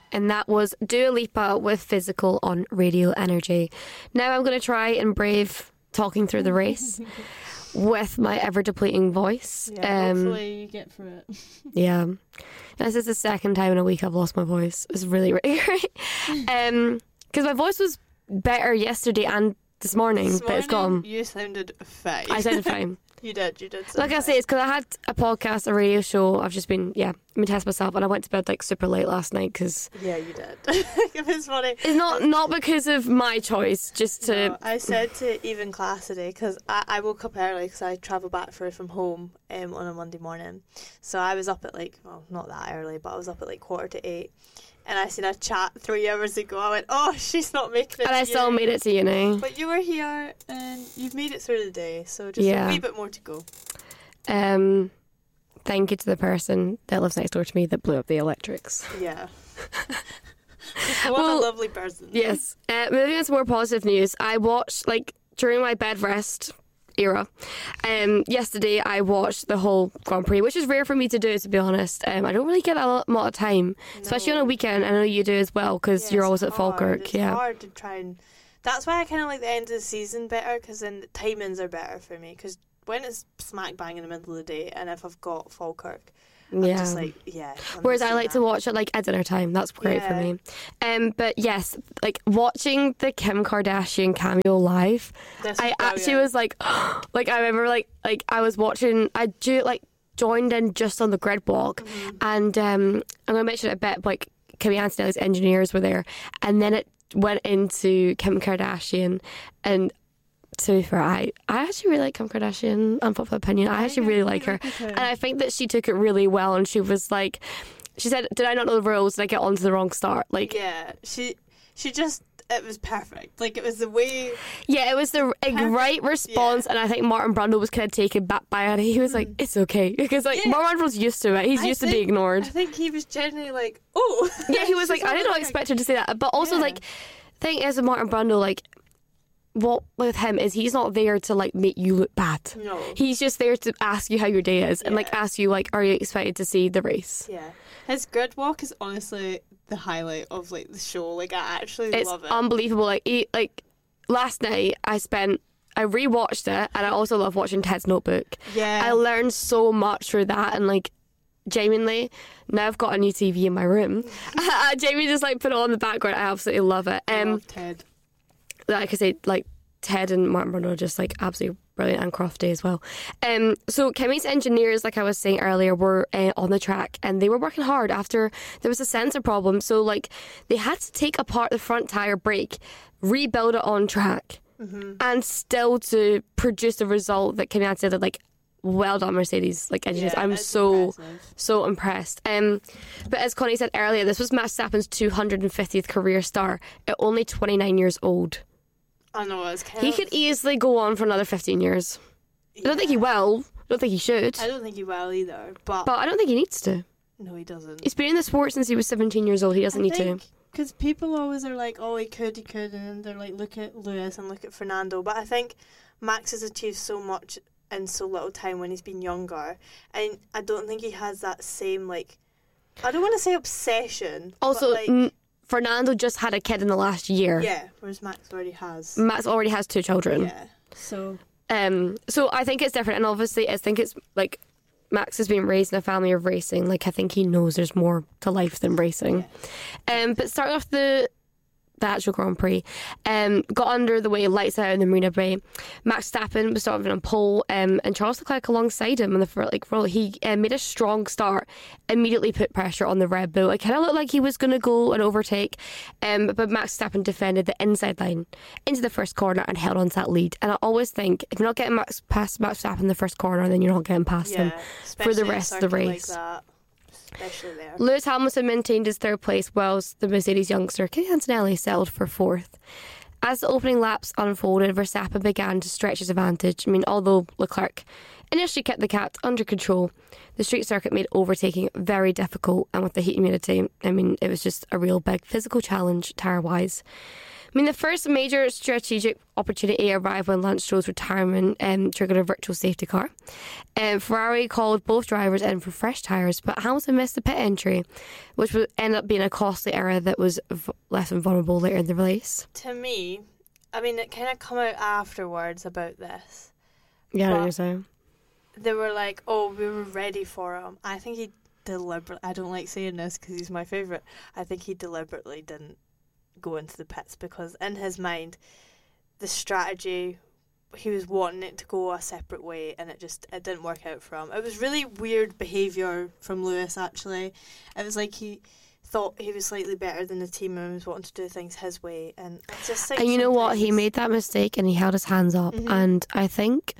and that was Dua Lipa with Physical on Radio Energy. Now I'm going to try and brave talking through the race with my ever-depleting voice. Yeah, hopefully you get through it. Yeah. This is the second time in a week I've lost my voice. It's really, really great. Because my voice was better yesterday and this morning, but it's gone. You sounded fine. I sounded fine. You did. Like I say, it's because I had a podcast, a radio show. I've just been, test myself, and I went to bed like super late last night because. Yeah, you did. It was funny. It's not because of my choice, just to. No, I said to even class today because I woke up early because I travel back from home on a Monday morning, so I was up at not that early, but I was up at 7:45. And I seen a chat 3 hours ago. I went, oh, she's not making it. And I still made it to uni. But you were here and you've made it through the day. So just a wee bit more to go. Thank you to the person that lives next door to me that blew up the electrics. Yeah. What a lovely person. Yes. Moving on to more positive news. I watched, during my bed rest era, yesterday I watched the whole Grand Prix, which is rare for me to do, to be honest. I don't really get a lot of time, especially on a weekend. I know you do as well, because you're always at Falkirk. It's hard to try and... That's why I kind of like the end of the season better, because then the timings are better for me, because when it's smack bang in the middle of the day, and if I've got Falkirk, I'm just whereas I like to watch it at dinner time. That's great for me. But yes, watching the Kim Kardashian cameo live, I actually was I remember I was watching, joined in just on the grid walk, and I'm gonna mention it a bit, but Kimmy Antonelli's engineers were there, and then it went into Kim Kardashian, and to be fair, I actually really like Kim Kardashian. Unpopular opinion. I actually really like her. And I think that she took it really well. And she was she said, did I not know the rules? Did I get onto the wrong start? Yeah, she just, it was perfect. It was the way... Yeah, it was the right response. Yeah. And I think Martin Brundle was kind of taken back by it. He was like, it's okay. Because Martin Brundle's used to it. He's used to being ignored. I think he was genuinely oh. Yeah, he was I did not expect her to say that. But also, thing is with Martin Brundle, what with him is he's not there to make you look bad. No. He's just there to ask you how your day is and ask you are you excited to see the race? Yeah. His grid walk is honestly the highlight of the show. I actually love it. It's unbelievable. Last night I rewatched it, and I also love watching Ted's Notebook. Yeah. I learned so much through that, and genuinely, now I've got a new TV in my room. Jamie just put it on in the background. I absolutely love it. I love Ted. Like I say, Ted and Martin Brundle are just absolutely brilliant, and Crofty as well. So Kimmy's engineers, like I was saying earlier, were on the track, and they were working hard after there was a sensor problem. So they had to take apart the front tyre brake, rebuild it on track, and still to produce the result that Kimmy had said that well done, Mercedes engineers. I'm so impressed. But as Connie said earlier, this was Max Verstappen's 250th career start at only 29 years old. I know, it's he could easily go on for another 15 years. I don't think he will. I don't think he should. I don't think he will either. But I don't think he needs to. No, he doesn't. He's been in the sport since he was 17 years old. He doesn't need to. Because people always are oh, he could, and then they're look at Lewis and look at Fernando. But I think Max has achieved so much in so little time when he's been younger. And I don't think he has that same, I don't want to say obsession. Also, Fernando just had a kid in the last year. Yeah, whereas Max already has. Max already has 2 children. Yeah, so I think it's different, and obviously I think it's Max has been raised in a family of racing. I think he knows there's more to life than racing. Yeah. But starting off the actual Grand Prix, got under the way, lights out in the Marina Bay. Max Verstappen was starting on pole, and Charles Leclerc alongside him in the front. He made a strong start, immediately put pressure on the Red Bull. It kind of looked like he was going to go and overtake, but Max Verstappen defended the inside line into the first corner and held on to that lead. And I always think if you're not getting past Max Verstappen in the first corner, then you're not getting past him for the rest of the race. Especially there. Lewis Hamilton maintained his third place, whilst the Mercedes youngster Kimi Antonelli settled for fourth. As the opening laps unfolded, Verstappen began to stretch his advantage. Although Leclerc initially kept the cat under control, the street circuit made overtaking very difficult, and with the heat and humidity, I mean, it was just a real big physical challenge tyre-wise. I mean, the first major strategic opportunity arrived when Lance Stroll's retirement triggered a virtual safety car. Ferrari called both drivers in for fresh tyres, but Hamilton missed the pit entry, which would end up being a costly error that was left him vulnerable later in the race. To me, I mean, it kind of come out afterwards about this. Yeah, I know what you're saying. They were like, oh, we were ready for him. I think he deliberately, I don't like saying this because he's my favourite, I think he deliberately didn't go into the pits because in his mind the strategy, he was wanting it to go a separate way and it didn't work out for him. It was really weird behaviour from Lewis, actually. It was like he thought he was slightly better than the team and was wanting to do things his way, and it's just like, and you know what, he made that mistake and he held his hands up. And I think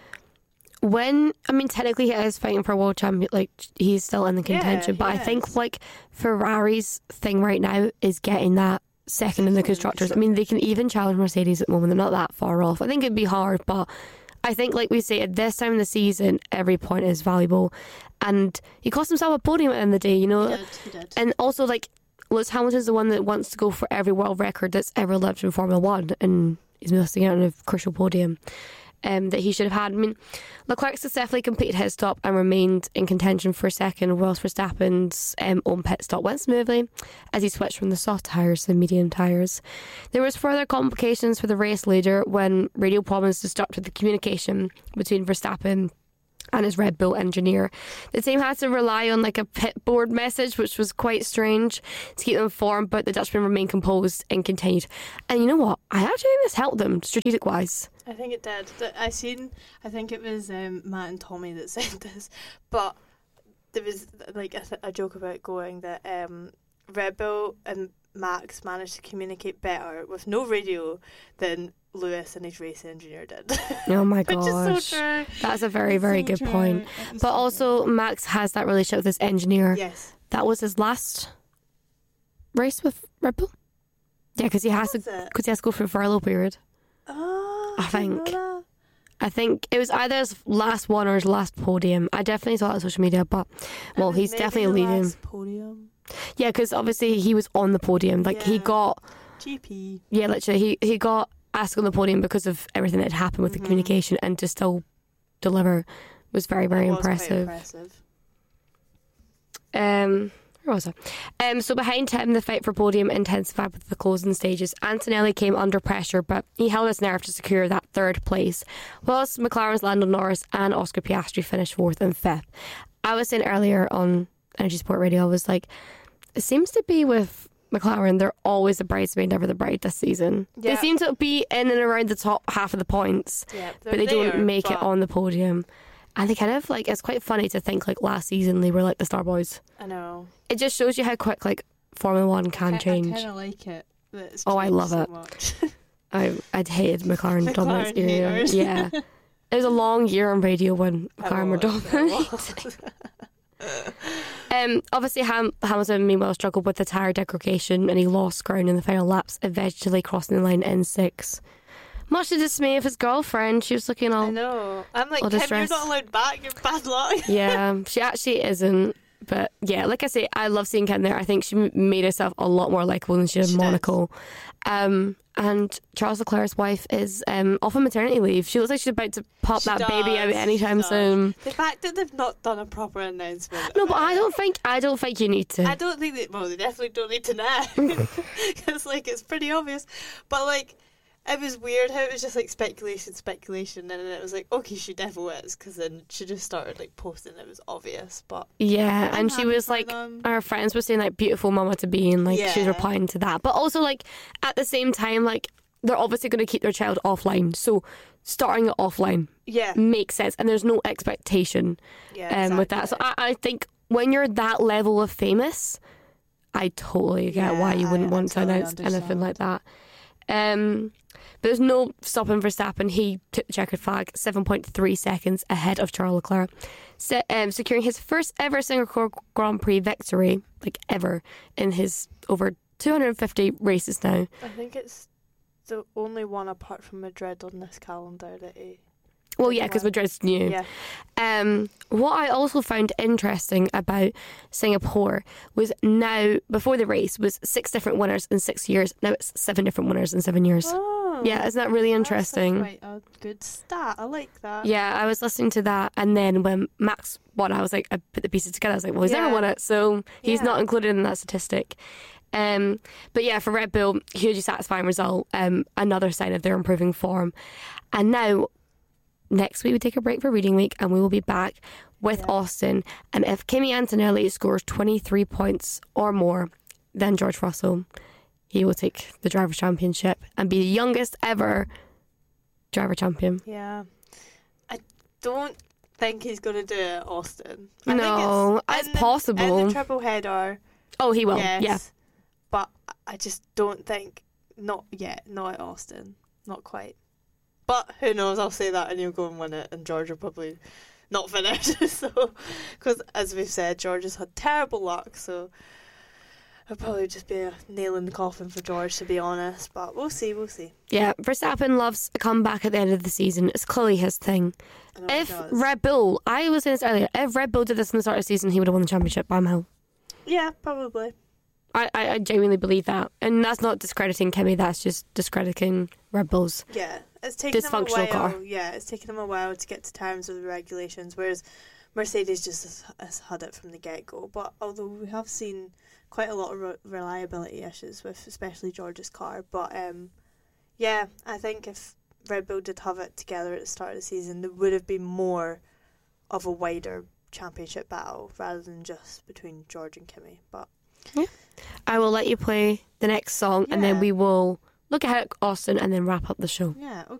technically he is fighting for a world champion, like he's still in the contention, but I think like Ferrari's thing right now is getting that second in the constructors. I mean, they can even challenge Mercedes at the moment. They're not that far off. I think it'd be hard, but I think, like we say, at this time of the season, every point is valuable. And he cost himself a podium at the end of the day, you know? He did. And also, like, Lewis Hamilton's the one that wants to go for every world record that's ever lived in Formula One, and he's missing out on a crucial podium that he should have had. I mean, Leclerc successfully completed his stop and remained in contention for a second, whilst Verstappen's own pit stop went smoothly as he switched from the soft tyres to the medium tyres. There was further complications for the race leader when radio problems disrupted the communication between Verstappen and his Red Bull engineer. The team had to rely on like a pit board message, which was quite strange, to keep them informed, but the Dutchman remained composed and continued. And you know what? I actually think this helped them strategic wise. I think it did. I think it was Matt and Tommy that said this, but there was like a joke about going that Red Bull and Max managed to communicate better with no radio than Lewis and his race engineer did. Oh my gosh. Which is so true. That's a very, very good point. But also, Max has that relationship with his engineer. Yes. That was his last race with Red Bull. Yeah, because he has to go through a furlough period. Oh, I think it was either his last one or his last podium. I definitely saw it on social media, but well, he's definitely leading. Last podium. Yeah, because obviously he was on the podium. Like he got GP. Yeah, literally, he got asked on the podium because of everything that had happened with the communication, and to still deliver was very, very impressive. Where was I? So behind him, the fight for podium intensified with the closing stages. Antonelli came under pressure, but he held his nerve to secure that third place, whilst McLaren's Lando Norris and Oscar Piastri finished fourth and fifth. I was saying earlier on Energy Sport Radio, I was like, it seems to be with McLaren, they're always the bridesmaid, never the bride this season. They seem to be in and around the top half of the points, but they don't make it on the podium. And they kind of, like, it's quite funny to think, like, last season they were, like, the Star Boys. I know. It just shows you how quick, like, Formula One can change. I kind of like it. I love it. Much. I'd hated McLaren dominance era. Yeah. It was a long year on radio when McLaren were dominating. Obviously Hamilton meanwhile struggled with the tyre degradation and he lost ground in the final laps, eventually crossing the line in 6. Much to the dismay of his girlfriend. She was looking all, I know. I'm like, Kim, you're not allowed back. You're bad luck. Yeah, she actually isn't. But yeah, like I say, I love seeing Kim there. I think she made herself a lot more likeable than she did in Monaco. And Charles Leclerc's wife is off on maternity leave. She looks like she's about to pop that baby out anytime soon. The fact that they've not done a proper announcement. No, but I don't think you need to. I don't think that. Well, they definitely don't need to now because like it's pretty obvious. But like, it was weird how it was just like speculation, and then it was like, okay, she definitely is, because then she just started like posting. It was obvious, but yeah, and she was like, our friends were saying like beautiful mama to be, and like she's replying to that, but also like at the same time, like they're obviously going to keep their child offline, so starting it offline makes sense, and there's no expectation with that. So I think when you're that level of famous, I totally get why you wouldn't want to announce anything like that. But there's no stopping Verstappen. He took the checkered flag 7.3 seconds ahead of Charles Leclerc, securing his first ever Singapore Grand Prix victory, like ever, in his over 250 races now. I think it's the only one apart from Madrid on this calendar that he... Well, yeah, because Madrid's new. Yeah. What I also found interesting about Singapore was now, before the race, was 6 different winners in 6 years. Now it's 7 different winners in 7 years. Oh, Yeah, isn't that really interesting? That's quite a good stat. I like that. Yeah, I was listening to that, and then when Max won, I was like, I put the pieces together. I was like, well, he's never won it, so he's not included in that statistic. But yeah, for Red Bull, hugely satisfying result. Another sign of their improving form. And now, next week we take a break for reading week, and we will be back with Austin. And if Kimi Antonelli scores 23 points or more than George Russell, he will take the Drivers' Championship and be the youngest ever driver champion. Yeah. I don't think he's going to do it, Austin. No, it's possible. In the triple header. Oh, he will. Yes, yeah. But I just don't think, not yet, not at Austin. Not quite. But who knows, I'll say that and he'll go and win it, and George will probably not finish. So, because as we've said, George has had terrible luck, so it'll probably just be a nail in the coffin for George, to be honest. But we'll see. Yeah, Verstappen loves a comeback at the end of the season. It's clearly his thing. If Red Bull, I was saying this earlier, if Red Bull did this in the start of the season, he would have won the championship by a mile. Yeah, probably. I genuinely believe that. And that's not discrediting Kimi, that's just discrediting Red Bull's it's taken dysfunctional them a while. car. Yeah, it's taken them a while to get to terms with the regulations, whereas Mercedes just has had it from the get-go. But although we have seen quite a lot of reliability issues with especially George's car. But yeah, I think if Red Bull did have it together at the start of the season, there would have been more of a wider championship battle rather than just between George and Kimi. But yeah, I will let you play the next song and then we will look at Austin and then wrap up the show. Yeah, okay.